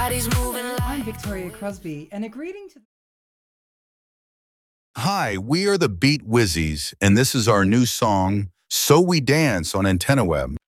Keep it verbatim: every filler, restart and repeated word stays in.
Bodies moving like I'm Victoria Crosby, and a greeting to Hi, we are the Beat Wizzies, and this is our new song, So We Dance on AntennaWeb.